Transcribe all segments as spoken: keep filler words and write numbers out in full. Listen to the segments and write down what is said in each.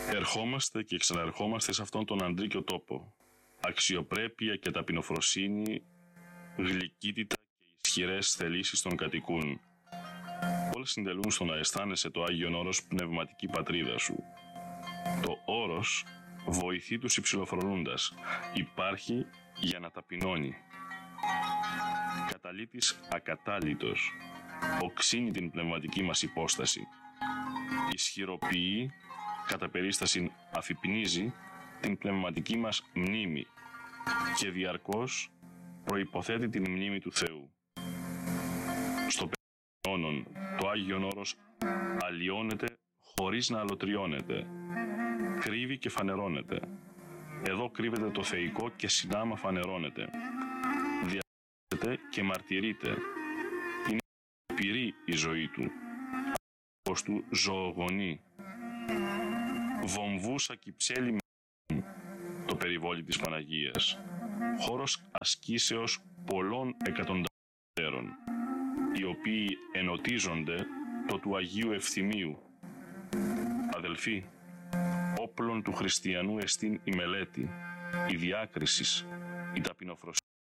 Ερχόμαστε και ξαναερχόμαστε σε αυτόν τον αντρίκιο τόπο. Αξιοπρέπεια και ταπεινοφροσύνη, γλυκύτητα και ισχυρές θελήσεις των κατοικούν. Όλες συντελούν στο να αισθάνεσαι το Άγιον Όρος πνευματική πατρίδα σου. Το όρος βοηθεί τους υψηλοφρονούντας. Υπάρχει για να ταπεινώνει. Καταλήτης ακατάλητος. Οξύνει την πνευματική μας υπόσταση. Ισχυροποιεί, κατά περίσταση αφυπνίζει, την πνευματική μας μνήμη και διαρκώς προϋποθέτει την μνήμη του Θεού. Στο περιόνον, το Άγιον Όρος αλλοιώνεται χωρίς να αλωτριώνεται. Κρύβει και φανερώνεται. Εδώ κρύβεται το θεϊκό και συνάμα φανερώνεται. Διαφέρεται και μαρτυρείται. Είναι πυρή η ζωή του. Πώς του ζωογονεί. Βομβούσα κυψέλη με το περιβόλι της Παναγίας. Χώρος ασκήσεως πολλών εκατοντάδων, οι οποίοι ενωτίζονται το του Αγίου Ευθυμίου. Αδελφοί, όπλων του χριστιανού εστίν η μελέτη, η διάκριση, η ταπεινοφροσύνη.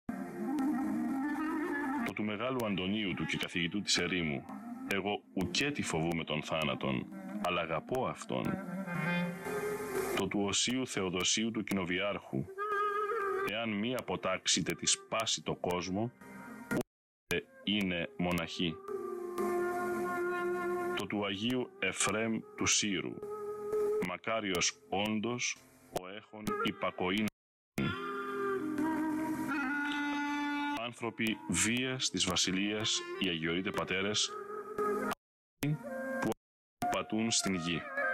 Το του Μεγάλου Αντωνίου του και καθηγητού της ερήμου, εγώ ουκέτι φοβούμαι τον θάνατον, αλλά αγαπώ αυτόν. Το του Οσίου Θεοδοσίου του Κοινοβιάρχου, εάν μη αποτάξετε τη σπάση το κόσμο, ούτε είναι μοναχή. Το του Αγίου Εφρέμ του Σύρου, μακάριος όντως ο έχων υπακοήν. Άνθρωποι βίας της βασιλείας, οι αγιορείτε πατέρες, που πατούν στην γη.